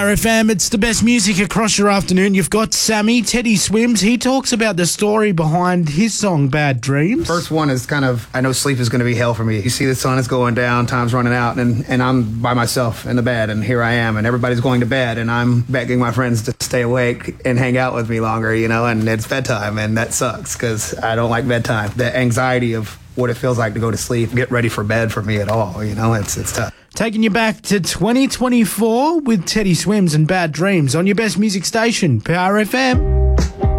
Power FM, it's the best music across your afternoon. You've got Sammy, Teddy Swims. He talks about the story behind his song, Bad Dreams. First one is kind of, I know sleep is going to be hell for me. You see the sun is going down, time's running out, and I'm by myself in the bed, and here I am, and everybody's going to bed, and I'm begging my friends to stay awake and hang out with me longer, and it's bedtime, and that sucks because I don't like bedtime. The anxiety of what it feels like to go to sleep, get ready for bed for me at all, it's tough. Taking you back to 2024 with Teddy Swims and Bad Dreams on your best music station, Power FM.